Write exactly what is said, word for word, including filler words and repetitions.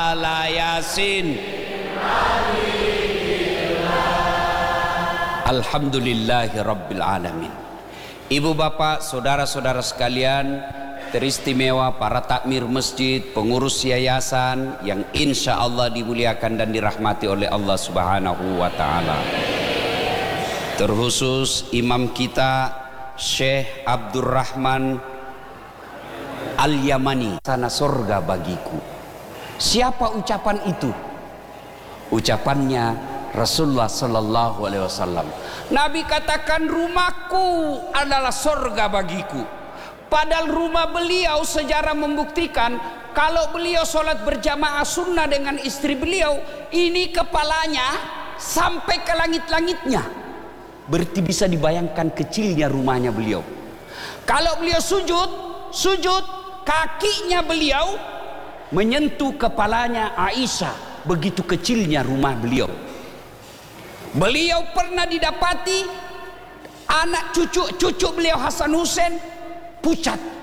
ta'ala. Yasin. Alhamdulillahi Rabbil Alamin. Ibu bapak, saudara-saudara sekalian, teristimewa para takmir masjid, pengurus yayasan yang insya Allah dimuliakan dan dirahmati oleh Allah Subhanahu wa Ta'ala. Terkhusus imam kita Syekh Abdurrahman Al-Yamani, sana surga bagiku. Siapa ucapan itu? Ucapannya Rasulullah Sallallahu Alaihi Wasallam. Nabi katakan rumahku adalah surga bagiku. Padahal rumah beliau sejarah membuktikan kalau beliau sholat berjamaah sunnah dengan istri beliau, ini kepalanya sampai ke langit-langitnya. Berarti bisa dibayangkan kecilnya rumahnya beliau. Kalau beliau sujud, sujud kakinya beliau menyentuh kepalanya Aisyah. Begitu kecilnya rumah beliau. Beliau pernah didapati anak cucu cucu beliau Hasan Hussein pucat